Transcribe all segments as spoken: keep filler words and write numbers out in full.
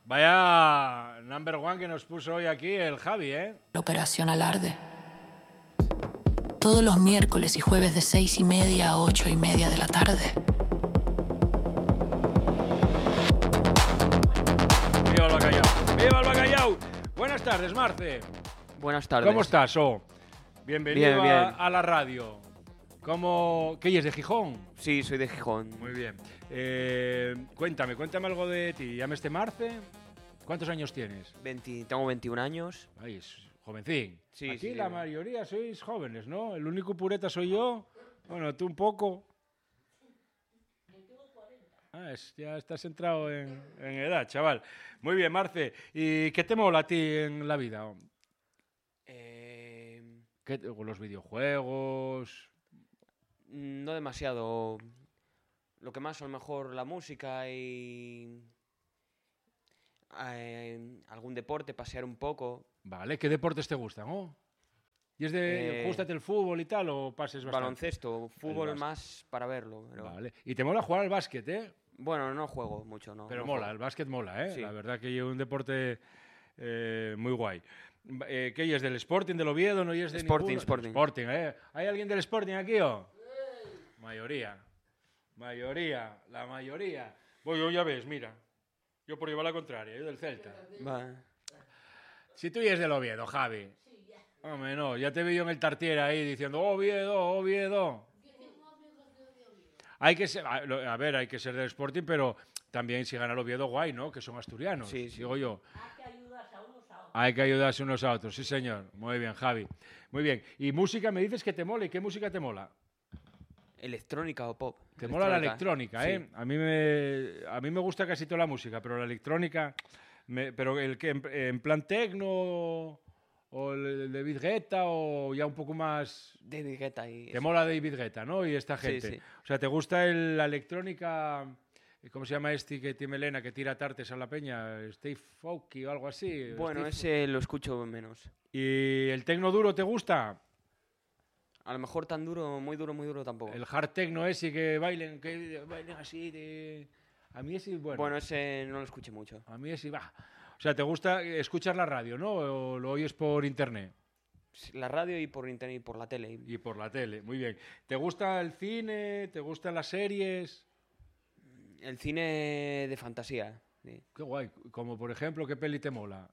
Vaya number one que nos puso hoy aquí el Javi, ¿eh? Operación Alarde. Todos los miércoles y jueves de seis y media a ocho y media de la tarde. ¡Viva el bacallao! ¡Viva el bacallao! Buenas tardes, Marce. Buenas tardes. ¿Cómo estás, oh? Bienvenido Bien, bien. A, a la radio. ¿Cómo... ¿Qué es de Gijón? Sí, soy de Gijón. Muy bien. Eh, cuéntame, cuéntame algo de ti. ¿Llamas este Marce? ¿Cuántos años tienes? veinte, tengo veintiún años. Ay, es jovencín. Sí, Aquí sí, la sí. mayoría sois jóvenes, ¿no? El único pureta soy yo. Bueno, tú un poco. Ah, es, ya estás entrado en, en edad, chaval. Muy bien, Marce. ¿Y qué te mola a ti en la vida? Eh, ¿Qué, los videojuegos? no demasiado. Lo que más, a lo mejor, la música y... eh, algún deporte, pasear un poco. Vale, ¿qué deportes te gustan, oh? ¿Y es de... Eh, ¿Gústate el fútbol y tal o pases bastante? Baloncesto, fútbol básquet. más para verlo. Pero... Vale. ¿Y te mola jugar al básquet, eh? Bueno, no juego mucho, no. Pero no mola, juego. el básquet mola, ¿eh? Sí. La verdad que es un deporte eh, muy guay. Eh, ¿Qué es del Sporting, del Oviedo? ¿No es de Sporting, ninguno? Sporting. Sporting, ¿eh? ¿Hay alguien del Sporting aquí o? Mayoría. Mayoría, la mayoría. Voy, yo ya ves, mira. Yo por llevar la contraria, yo del Celta. Va. Si tú eres del Oviedo, Javi. Hombre, no, ya te vi yo en el Tartier ahí diciendo Oviedo, Oviedo. Hay que ser, a a ver, hay que ser del Sporting, pero también si gana el Oviedo, guay, ¿no? Que son asturianos, Sí, sí. digo yo. Hay que ayudarse unos a otros, sí señor. Muy bien, Javi. Muy bien. ¿Y música me dices que te mola? ¿Y qué música te mola? ¿Electrónica o pop? Te mola la electrónica, ¿eh? Sí. A mí me, a mí me gusta casi toda la música, pero la electrónica, me- pero el que en, en plan tecno o el de David Guetta o ya un poco más... David Guetta y... Te mola David Guetta, ¿no? Y esta Sí, gente. sí. O sea, ¿te gusta el- la electrónica? ¿Cómo se llama este que tiene melena, que tira tartes a la peña? Steve Aoki o algo así. Bueno, Steve- ese lo escucho menos. ¿Y el tecno duro te gusta? A lo mejor tan duro, muy duro, muy duro tampoco. El hard techno ese que bailen, que bailen así de... A mí ese, bueno, Bueno, ese no lo escuché mucho. a mí ese va. O sea, ¿te gusta escuchar la radio, no? ¿O lo oyes por internet? La radio y por internet y por la tele. Y por la tele, muy bien. ¿Te gusta el cine? ¿Te gustan las series? El cine de fantasía. Sí. Qué guay. Como por ejemplo, ¿qué peli te mola?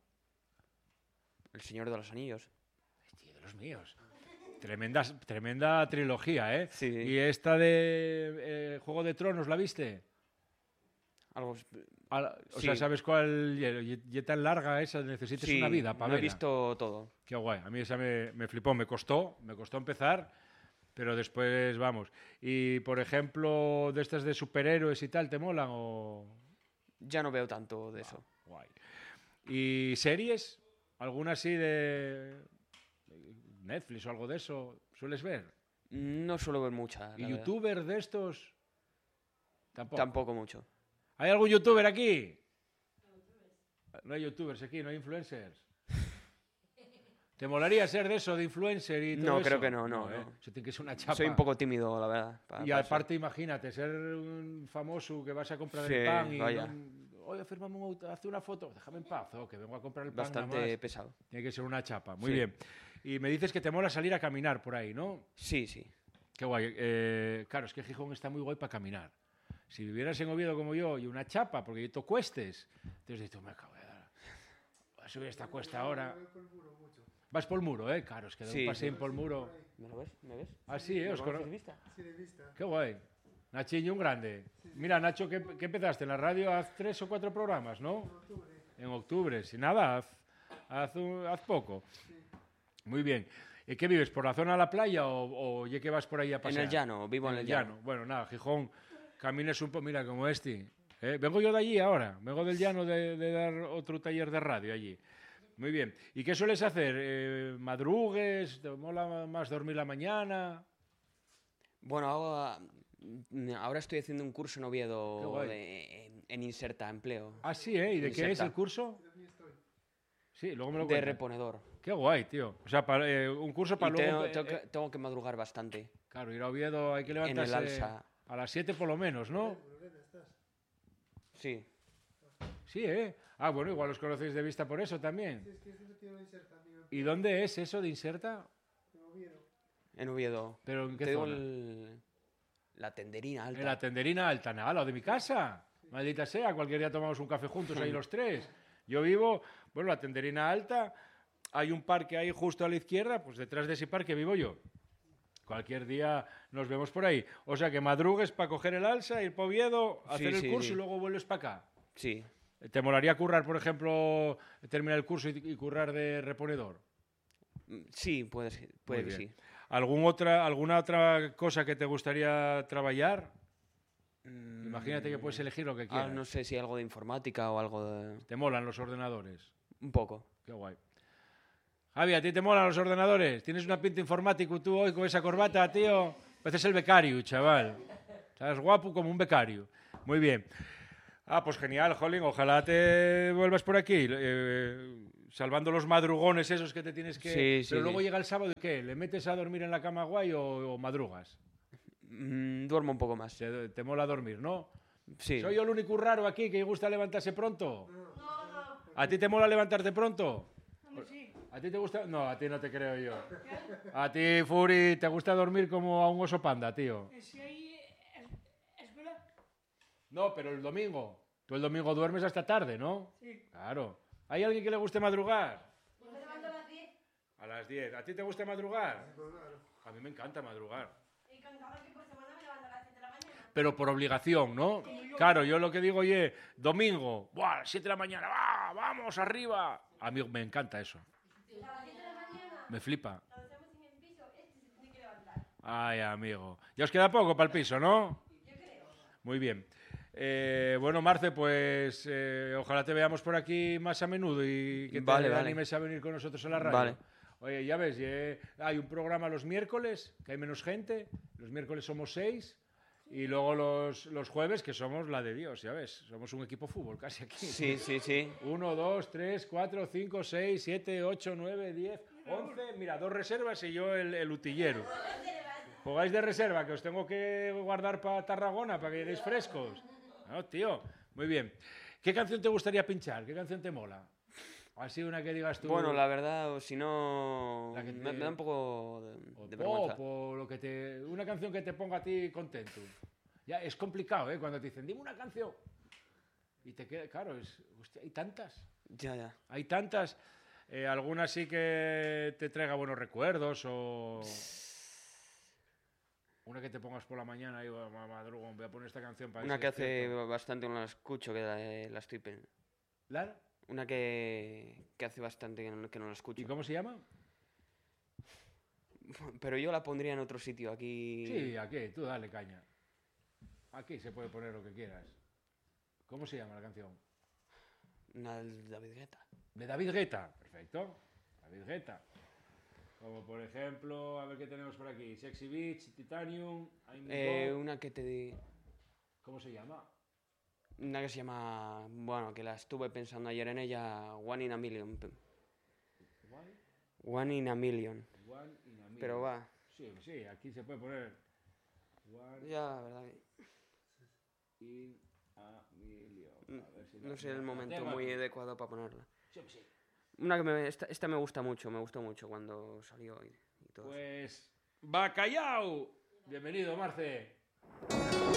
El Señor de los Anillos. Tío, de los míos. Tremenda, tremenda trilogía, ¿eh? Sí. ¿Y esta de eh, Juego de Tronos la viste? Algo... A la- o Sí. sea, ¿sabes cuál? Y, y tan larga esa, necesitas Sí, una vida para lo he verla. visto todo. Qué guay. A mí esa me, me flipó, me costó, me costó empezar, pero después vamos. Y por ejemplo, de estas de superhéroes y tal, ¿te molan o...? Ya no veo tanto de eso. Guay. ¿Y series? ¿Alguna así de Netflix o algo de eso? ¿Sueles ver? No suelo ver mucha. ¿Y la verdad. youtubers de estos? Tampoco. Tampoco mucho. ¿Hay algún youtuber aquí? No hay youtubers aquí, no hay influencers. ¿Te molaría ser de eso, de influencer y todo No, eso? creo que no, no, ¿eh? no. Eso tiene que ser una chapa. Soy un poco tímido, la verdad. pa- Y para eso. aparte, imagínate, ser un famoso que vas a comprar Sí, el pan y... vaya. no- Oye, firmame un auto, haz una foto. Déjame en paz, oh, que vengo a comprar el pan nada Bastante más. pesado. Tiene que ser una chapa. Muy Sí. bien. Y me dices que te mola salir a caminar por ahí, ¿no? Sí, sí. Qué guay. Eh, claro, es que Gijón está muy guay para caminar. Si vivieras en Oviedo como yo y una chapa, porque tú cuestes, entonces dices, tú me acabo de dar. Voy a subir esta cuesta ahora. Vas por el muro, ¿eh? Claro, es que de Sí, un paseo sí. por el muro. ¿Me lo ves? ¿Me ves? Ah, sí, ¿eh? ¿Me Os conoces cono- de vista? Qué guay. Nachiño, un grande. Mira, Nacho, ¿qué, qué empezaste? En la radio hace tres o cuatro programas, ¿no? En octubre. Sin nada, haz, haz, un- haz poco. Muy bien. ¿Y qué vives? ¿Por la zona de la playa o, o ya que vas por ahí a En pasear? el llano, vivo en, el llano. Bueno, nada, Gijón, camines un poco, mira, como este. ¿eh? Vengo yo de allí ahora, vengo del llano de, de dar otro taller de radio allí. Muy bien. ¿Y qué sueles hacer? Eh, ¿Madrugues? ¿Te mola más dormir la mañana? Bueno, ahora, ahora estoy haciendo un curso en Qué Oviedo guay. de- en, en Inserta, empleo. Ah, sí, ¿eh? ¿Y de qué es Inserta. el curso? Sí, luego me lo De cuentas. reponedor. Qué guay, tío. O sea, para, eh, un curso para Y luego... tengo, eh, tengo que, eh, tengo que madrugar bastante. claro, ir a Oviedo hay que En el levantarse Alsa. a las siete por lo menos, ¿no? Sí. Sí, ¿eh? Ah, bueno, igual los conocéis de vista por eso también. Sí, es que siempre tiene una inserta, amigo. ¿Y dónde es eso de Inserta? En Oviedo. En Oviedo. ¿Pero en qué Te digo zona? el- la tenderina alta. En la tenderina alta, nada, lo de mi casa. Maldita sea, cualquier día tomamos un café juntos ahí los tres. Yo vivo, bueno, la tenderina alta, hay un parque ahí justo a la izquierda, pues detrás de ese parque vivo yo. Cualquier día nos vemos por ahí. O sea que madrugues para coger el alza, ir para Oviedo, hacer Sí, el sí, curso sí. y luego vuelves para acá. Sí. ¿Te molaría currar, por ejemplo, terminar el curso y, y currar de reponedor? Mm, Sí, puede, ser- puede Muy que bien. sí. ¿Algún otra, ¿Alguna otra cosa que te gustaría trabajar? Mm, Imagínate que puedes elegir lo que ah, quieras. no sé si algo de informática o algo de... ¿Te molan los ordenadores? Un poco. Qué guay. Javi, ¿a ti te molan los ordenadores? ¿Tienes una pinta informática tú hoy con esa corbata, tío? Pareces el becario, chaval. Estás guapo como un becario. Muy bien. Ah, pues genial, Jolín. Ojalá te vuelvas por aquí. eh, salvando los madrugones esos que te tienes que... Sí, sí, Pero luego sí. llega el sábado y ¿qué? ¿Le metes a dormir en la cama guay o, o madrugas? Mm, duermo un poco más. Te, te mola dormir, ¿no? Sí. ¿Soy yo el único raro aquí que gusta levantarse pronto? ¿A ti te mola levantarte pronto? ¿A ti te gusta? No, a ti no te creo yo. A ti, Furi, te gusta dormir como a un oso panda, tío. Si ahí es, es verdad. No, pero el domingo. Tú el domingo duermes hasta tarde, ¿no? Sí. Claro. ¿Hay alguien que le guste madrugar? Yo me levanto a las diez A las diez. ¿A ti te gusta madrugar? Pues claro. A mí me encanta madrugar. y contaba que por semana me levanto a las siete de la mañana. Pero por obligación, ¿no? Claro, yo lo que digo, oye, domingo, ¡buah! siete de la mañana, ¡va! ¡Vamos arriba! A mí me encanta eso. A las siete de la mañana, Me flipa. cuando estamos en el piso, este se tiene que levantar. Ay, amigo. Ya os queda poco para el piso, ¿no? Yo creo. Muy bien. Eh, bueno, Marce, pues eh, ojalá te veamos por aquí más a menudo y que te Vale, vale. animes a venir con nosotros a la radio. Vale. Oye, ya ves, eh, hay un programa los miércoles, que hay menos gente. Los miércoles somos seis. Y luego los, los jueves, que somos la de Dios, ya ves. Somos un equipo fútbol casi aquí. Sí, sí, sí. Uno, dos, tres, cuatro, cinco, seis, siete, ocho, nueve, diez, once. Mira, dos reservas y yo el, el utillero. Jugáis de reserva, que os tengo que guardar para Tarragona, para que lleguéis frescos. No, tío. Muy bien. ¿Qué canción te gustaría pinchar? ¿Qué canción te mola? Así una que digas tú. Bueno, la verdad, o si no... La que Me, te- me da un poco de, o de pop, vergüenza. o lo que te, una canción que te ponga a ti contento. Ya es complicado, ¿eh? Cuando te dicen, dime una canción. Y te queda, claro, es, hostia, hay tantas. Ya, ya. Hay tantas. Eh, alguna sí que te traiga buenos recuerdos o una que te pongas por la mañana y oh, ma- madrugo, voy a poner esta canción para Una ser que hace despierto. bastante no la escucho, que la, la estoy... pen- ¿Lara? Una que, que hace bastante que no, que no la escucho. ¿Y cómo se llama? Pero yo la pondría en otro sitio, aquí... Sí, aquí, tú dale caña. Aquí se puede poner lo que quieras. ¿Cómo se llama la canción? Una de David Guetta. De David Guetta, perfecto. David Guetta. Como por ejemplo, a ver qué tenemos por aquí. Sexy Beach, Titanium, I'm Eh, Go. una que te di... ¿Cómo se llama? Una que se llama... Bueno, que la estuve pensando ayer en ella, One in a Million. pe- One, One in a Million. one in a million. Pero va, Sí, sí, aquí se puede poner one ya, la verdad que... in a million. A ver si No la- sé el la momento tengo muy aquí. adecuado para ponerla. Sí, sí. Una que me... Esta, esta me gusta mucho, me gustó mucho cuando salió y, y todo. eso. Pues, Bacallao. Bienvenido, Marce.